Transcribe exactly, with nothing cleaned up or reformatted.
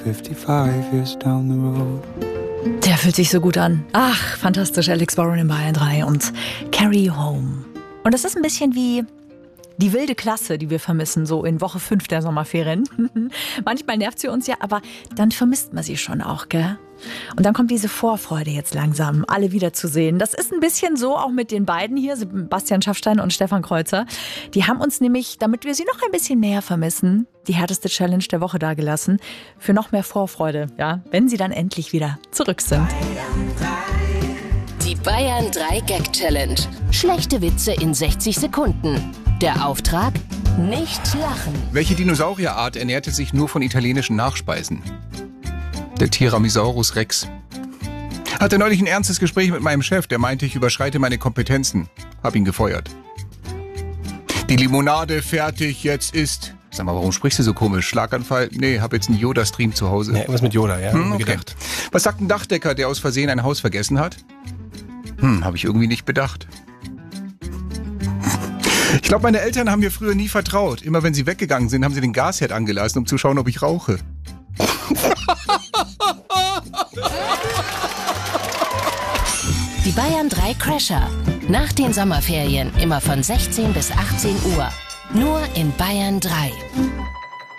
fifty-five years down the road. Der fühlt sich so gut an. Ach, fantastisch, Alex Warren in Bayern drei und Carry Home. Und das ist ein bisschen wie die wilde Klasse, die wir vermissen, so in Woche fünf der Sommerferien. Manchmal nervt sie uns ja, aber dann vermisst man sie schon auch, gell? Und dann kommt diese Vorfreude jetzt langsam, alle wiederzusehen. Das ist ein bisschen so auch mit den beiden hier, Bastian Schaffstein und Stefan Kreuzer. Die haben uns nämlich, damit wir sie noch ein bisschen mehr vermissen, die härteste Challenge der Woche dargelassen, für noch mehr Vorfreude, ja, wenn sie dann endlich wieder zurück sind. Die Bayern drei Gag Challenge. Schlechte Witze in sechzig Sekunden. Der Auftrag? Nicht lachen. Welche Dinosaurierart ernährte sich nur von italienischen Nachspeisen? Der Tyrannosaurus Rex. Hatte neulich ein ernstes Gespräch mit meinem Chef, der meinte, ich überschreite meine Kompetenzen. Hab ihn gefeuert. Die Limonade fertig, jetzt ist... Sag mal, warum sprichst du so komisch? Schlaganfall? Nee, hab jetzt einen Yoda-Stream zu Hause. Ja, irgendwas mit Yoda, ja. Hm, okay. Gedacht. Was sagt ein Dachdecker, der aus Versehen ein Haus vergessen hat? Hm, habe ich irgendwie nicht bedacht. Ich glaube, meine Eltern haben mir früher nie vertraut. Immer wenn sie weggegangen sind, haben sie den Gasherd angelassen, um zu schauen, ob ich rauche. Die Bayern drei Crasher. Nach den Sommerferien immer von sechzehn bis achtzehn Uhr. Nur in Bayern drei.